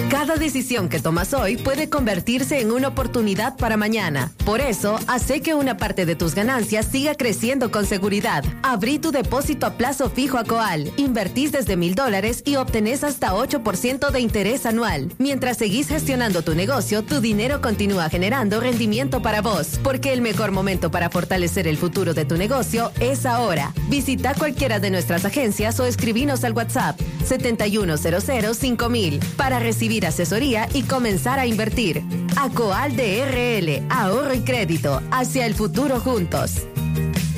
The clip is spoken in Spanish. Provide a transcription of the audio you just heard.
Cada decisión que tomas hoy puede convertirse en una oportunidad para mañana. Por eso, hace que una parte de tus ganancias siga creciendo con seguridad. Abrí tu depósito a plazo fijo a Coal. Invertís desde $1,000 y obtenés hasta 8% de interés anual. Mientras seguís gestionando tu negocio, tu dinero continúa generando rendimiento para vos. Porque el mejor momento para fortalecer el futuro de tu negocio es ahora. Visita cualquiera de nuestras agencias o escribinos al WhatsApp 71005000 para recibir asesoría y comenzar a invertir. Acoal DRL, ahorro y crédito, hacia el futuro juntos.